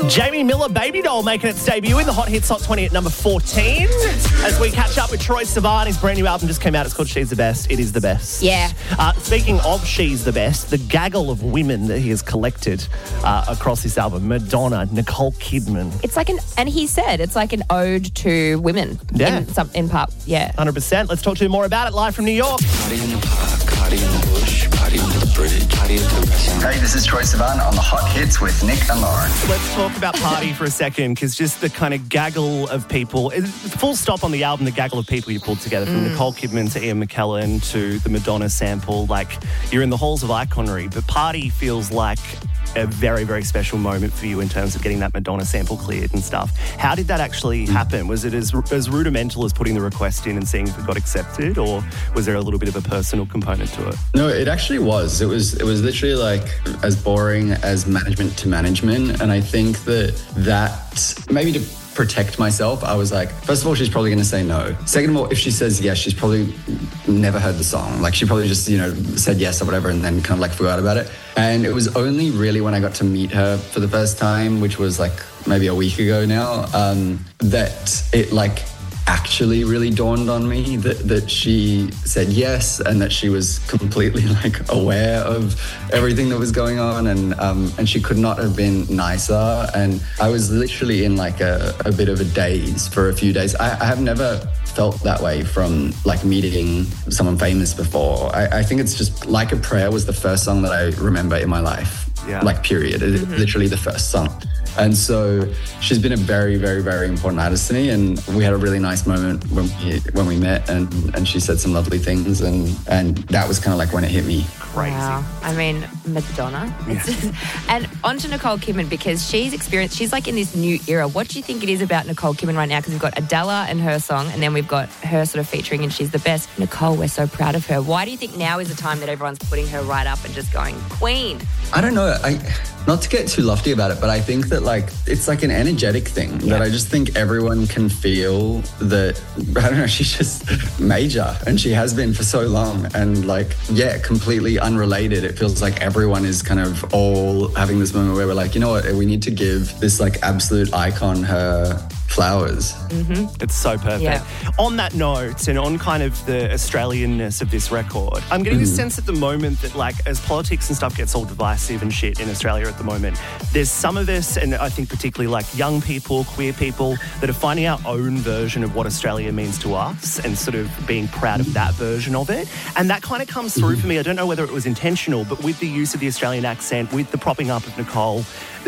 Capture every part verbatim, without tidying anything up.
Jamie Miller, Baby Doll, making its debut in the Hot Hits Hot twenty at number fourteen. As we catch up with Troye Sivan, his brand new album just came out. It's called She's the Best. It is the best. Yeah. Uh, speaking of She's the Best, the gaggle of women that he has collected uh, across this album: Madonna, Nicole Kidman. It's like an, and he said it's like an ode to women. Yeah. In, some, in part, yeah. one hundred percent. Let's talk to you more about it live from New York. Party in the park, party in the bush, party on the bridge, party at the restaurant. Hey, this is Troye Sivan on the Hot Hits with Nick and Lauren. Let's talk about Party for a second, because just the kind of gaggle of people, full stop on the album, the gaggle of people you pulled together, from mm. Nicole Kidman to Ian McKellen to the Madonna sample, like you're in the halls of iconry, but Party feels like a very, very special moment for you in terms of getting that Madonna sample cleared and stuff. How did that actually happen? Was it as, as rudimental as putting the request in and seeing if it got accepted, or was there a little bit of a personal component to it? No, it actually was. It was it was literally like as boring as management to management. And I think that that maybe to protect myself, I was like, first of all, she's probably going to say no. Second of all, if she says yes, she's probably never heard the song. Like she probably just, you know, said yes or whatever and then kind of like forgot about it. And it was only really when I got to meet her for the first time, which was like maybe a week ago now, um, that it like actually really dawned on me that, that she said yes and that she was completely like aware of everything that was going on, and um, and she could not have been nicer. And I was literally in like a, a bit of a daze for a few days. I, I have never felt that way from like meeting someone famous before. I, I think it's just Like a Prayer was the first song that I remember in my life. Yeah. Like period. Mm-hmm. Literally the first song. And so she's been a very, very, very important artist to me. And we had a really nice moment when we, when we met, and, and she said some lovely things. And, and that was kind of like when it hit me. Crazy. Wow. I mean, Madonna. Yeah. Just, and on to Nicole Kidman, because she's experienced, she's like in this new era. What do you think it is about Nicole Kidman right now? Because we've got Adela and her song, and then we've got her sort of featuring and She's the Best. Nicole, we're so proud of her. Why do you think now is the time that everyone's putting her right up and just going, Queen? I don't know. I not to get too lofty about it, but I think that like it's like an energetic thing yeah. that I just think everyone can feel that, I don't know, she's just major, and she has been for so long, and like, yeah, completely unrelated. It feels like everyone is kind of all having this moment where we're like, you know what, we need to give this like absolute icon her flowers. Mm-hmm. It's so perfect. Yeah. On that note, and on kind of the Australianness of this record, I'm getting mm. the sense at the moment that like as politics and stuff gets all divisive and shit in Australia at the moment, there's some of us, and I think particularly like young people, queer people, that are finding our own version of what Australia means to us and sort of being proud of that version of it. And that kind of comes through for me. I don't know whether it was intentional, but with the use of the Australian accent, with the propping up of Nicole,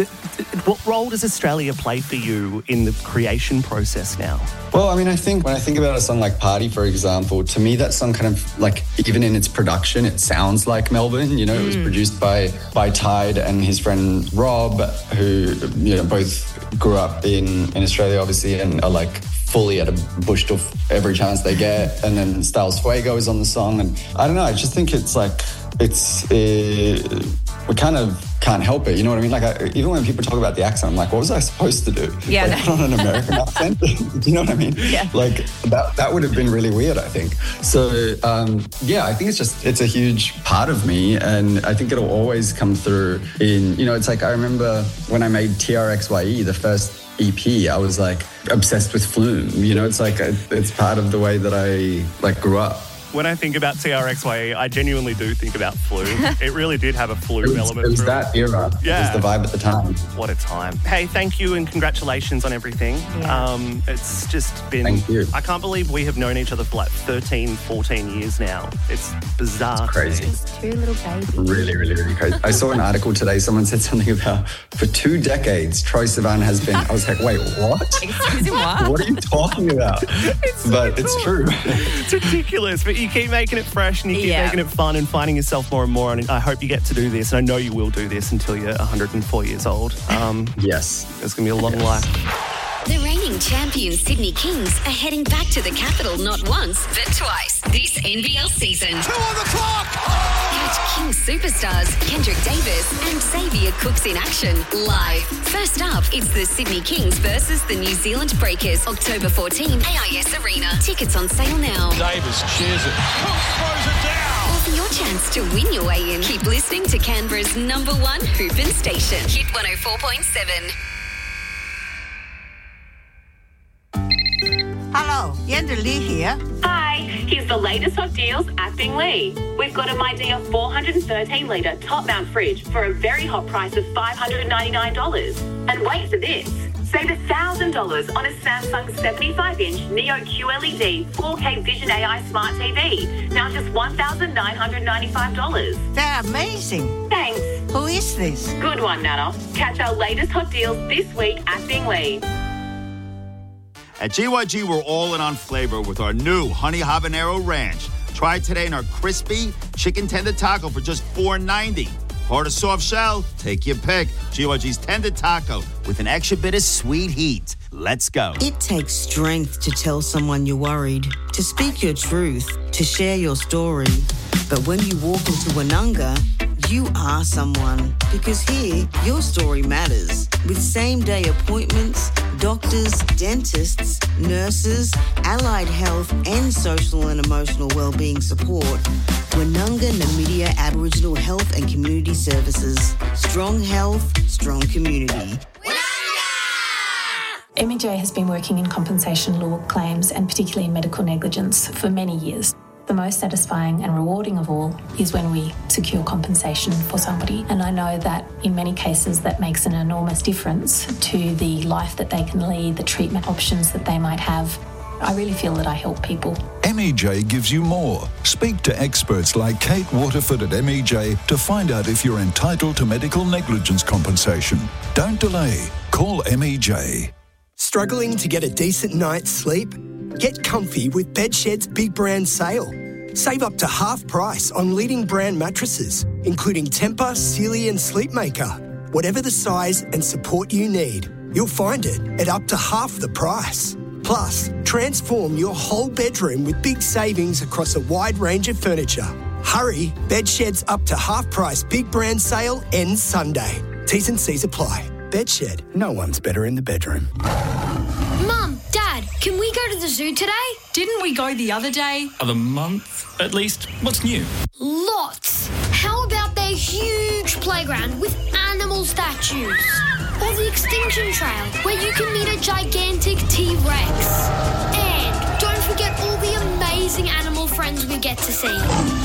what role does Australia play for you in the creation process now? Well, I mean, I think when I think about a song like Party, for example, to me that song kind of like, even in its production, it sounds like Melbourne. You know, mm. it was produced by by Tide and his friend Rob, who, you know, both grew up in, in Australia, obviously, and are like fully at a bush to every chance they get. And then Styles Fuego is on the song. And I don't know, I just think it's like, it's, uh, we kind of can't help it, you know what I mean? Like, I, even when people talk about the accent, I'm like, what was I supposed to do? Yeah, like, put on an American accent? Do you know what I mean? Yeah. Like, that that would have been really weird, I think. So, um, yeah, I think it's just, it's a huge part of me, and I think it'll always come through in, you know, it's like, I remember when I made T R X Y E, the first E P, I was like obsessed with Flume, you know, it's like, it's part of the way that I like grew up. When I think about T R X Y E, I genuinely do think about Flume. It really did have a Flume it was, element. It was through that it. era. Yeah. It was the vibe at the time. What a time. Hey, thank you and congratulations on everything. Yeah. Um, it's just been... Thank you. I can't believe we have known each other for like thirteen, fourteen years now. It's bizarre. It's crazy. Just two little babies. Really, really, really crazy. I saw an article today, someone said something about, for two decades, Troye Sivan has been... I was like, wait, what? Excuse me, what? What are you talking about? It's but so it's cool. true. It's ridiculous, but you keep making it fresh and you keep Yeah. making it fun and finding yourself more and more. And I hope you get to do this. And I know you will do this until you're one hundred four years old. Um, Yes. It's going to be a long Yes. life. The reigning champion Sydney Kings are heading back to the capital not once, but twice this N B L season. Two on the clock! Catch Kings superstars Kendrick Davis and Xavier Cooks in action live. First up, it's the Sydney Kings versus the New Zealand Breakers, October fourteenth, A I S Arena. Tickets on sale now. Davis shares it. Cooks throws it down. Or for your chance to win your way in, keep listening to Canberra's number one hoopin' station, Hit one oh four point seven. Hello, Yenda Lee here. Hi, here's the latest hot deals at Binglee. We've got a MyDear four hundred thirteen litre top mount fridge for a very hot price of five hundred ninety-nine dollars. And wait for this. Save one thousand dollars on a Samsung seventy-five inch Neo Q L E D four K Vision A I Smart T V. Now just one thousand nine hundred ninety-five dollars. They're amazing. Thanks. Who is this? Good one, Nana. Catch our latest hot deals this week at Binglee. At G Y G, we're all in on flavor with our new Honey Habanero Ranch. Try it today in our crispy chicken tender taco for just four ninety. Hard or soft shell? Take your pick. G Y G's tender taco with an extra bit of sweet heat. Let's go. It takes strength to tell someone you're worried, to speak your truth, to share your story. But when you walk into Woononga, you are someone. Because here, your story matters. With same-day appointments, doctors, dentists, nurses, allied health and social and emotional wellbeing support, Woononga Namibia Aboriginal Health and Community Services. Strong health, strong community. M E J has been working in compensation law claims and particularly in medical negligence for many years. The most satisfying and rewarding of all is when we secure compensation for somebody. And I know that in many cases that makes an enormous difference to the life that they can lead, the treatment options that they might have. I really feel that I help people. M E J gives you more. Speak to experts like Kate Waterford at M E J to find out if you're entitled to medical negligence compensation. Don't delay. Call M E J. Struggling to get a decent night's sleep? Get comfy with Bedshed's big brand sale. Save up to half price on leading brand mattresses, including Tempur, Sealy and Sleepmaker. Whatever the size and support you need, you'll find it at up to half the price. Plus, transform your whole bedroom with big savings across a wide range of furniture. Hurry, Bedshed's up to half price big brand sale ends Sunday. T's and C's apply. Bedshed, no one's better in the bedroom. Mum, Dad, can we go to the zoo today? Didn't we go the other day? Other month, at least. What's new? Lots. How about their huge playground with animal statues? Or the Extinction Trail, where you can meet a gigantic T-Rex. And don't forget all the amazing animal friends we get to see.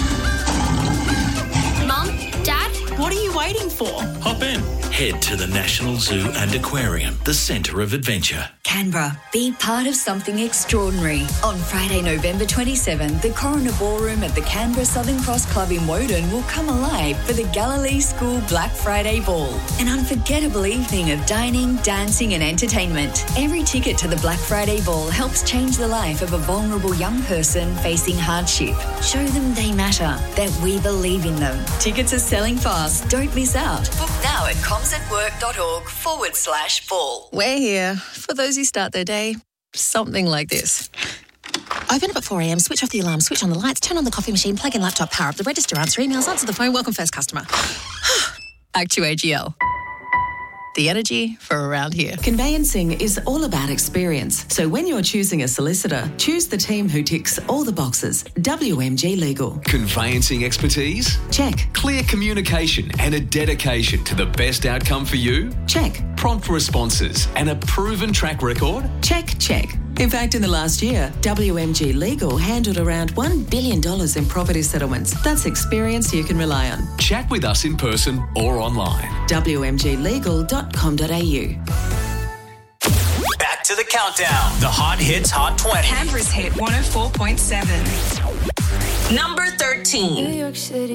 Mum, Dad? What are you waiting for? Hop in. Head to the National Zoo and Aquarium, the centre of adventure. Canberra, be part of something extraordinary. On Friday, November twenty-seventh, the Coroner Ballroom at the Canberra Southern Cross Club in Woden will come alive for the Galilee School Black Friday Ball. An unforgettable evening of dining, dancing and entertainment. Every ticket to the Black Friday Ball helps change the life of a vulnerable young person facing hardship. Show them they matter, that we believe in them. Tickets are selling fast. Don't miss out. Book now at comsatwork.org forward slash ball. We're here for those who start their day something like this. Open up at four a.m, switch off the alarm, switch on the lights, turn on the coffee machine, plug in laptop, power up the register, answer emails, answer the phone, welcome first customer. Act two A G L. The energy for around here. Conveyancing is all about experience. So when you're choosing a solicitor, choose the team who ticks all the boxes. W M G Legal. Conveyancing expertise? Check. Clear communication and a dedication to the best outcome for you? Check. Prompt responses and a proven track record? Check, check. In fact, in the last year, W M G Legal handled around one billion dollars in property settlements. That's experience you can rely on. Chat with us in person or online. w m g legal dot com dot a u. Back to the countdown. The Hot Hits Hot twenty. Canberra's Hit one oh four point seven. Number thirteen. New York City.